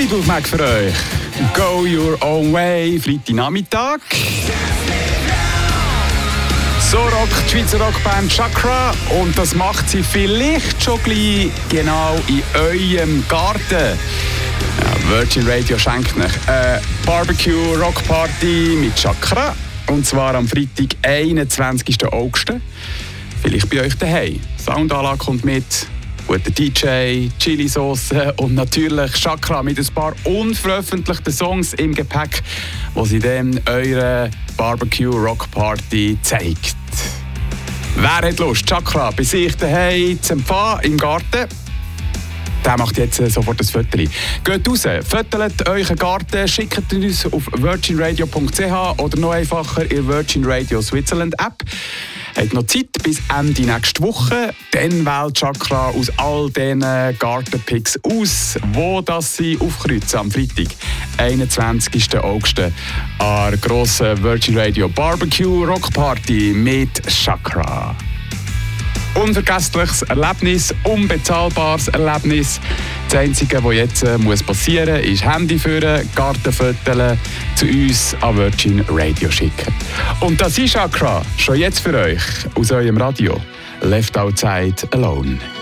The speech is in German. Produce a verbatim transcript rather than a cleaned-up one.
Fleetwood Mac für euch. Go your own way, Freitagnachmittag. So rockt die Schweizer Rockband Chakra und das macht sie vielleicht schon gleich genau in eurem Garten. Ja, Virgin Radio schenkt euch eine Barbecue Rock Party mit Chakra und zwar am Freitag, einundzwanzigsten August. Vielleicht bei euch daheim. Soundanlage kommt mit, guter D J, Chili-Sauce und natürlich Chakra mit ein paar unveröffentlichten Songs im Gepäck, die sie dann eure Barbecue Rock Party zeigt. Wer hat Lust, Chakra bei sich daheim zu empfangen im Garten? Der macht jetzt sofort ein Foto. Geht raus, fotolt euren Garten, schickt uns auf virgin radio punkt c h oder noch einfacher in der Virgin Radio Switzerland App. Habt noch Zeit bis Ende nächste Woche. Dann wählt Chakra aus all diesen Gartenpicks aus, wo das sie aufkreuzen am Freitag, einundzwanzigsten August, an der grossen Virgin Radio Barbecue Rock Party mit Chakra. Unvergessliches Erlebnis, unbezahlbares Erlebnis. Das Einzige, was jetzt äh, muss passieren muss, ist Handy führen, Gartenfotos zu uns an Virgin Radio schicken. Und das ist Chakra, schon jetzt für euch aus eurem Radio. Left Outside Alone.